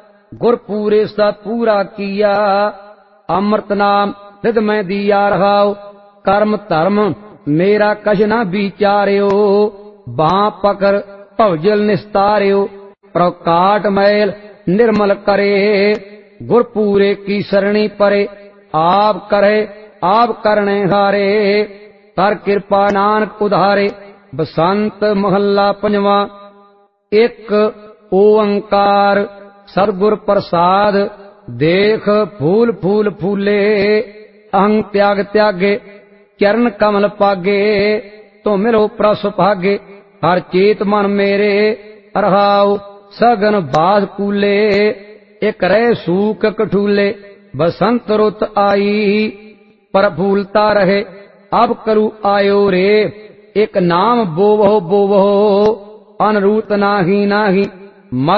गुर पूरे सा पूरा किया। अमृत नाम निध मैं दिया रहाओ, कर्म धर्म मेरा कछ न विचार्यो। बाँ पकड़ भवजल निस्तार्यो, प्रकाट मैल निर्मल करे। गुर पूरे की सरणी परे, आप करे आप करने हारे। कर कृपा नानक उधारे, बसंत महला पंजवा। एक ओंकार सतगुर प्रसाद, देख फूल फूल फूले। अहं त्याग त्यागे, चरण कमल पागे। तो मिलो प्रस भागे, हर चेत मन मेरे। रहाओ सगन बास कूले, एक रह सूक कठूले। बसंत रुत आई, पर फूलता रहे। अब करू आयो रे, एक नाम बोवहो बोवहो। अनरूत नाही नाही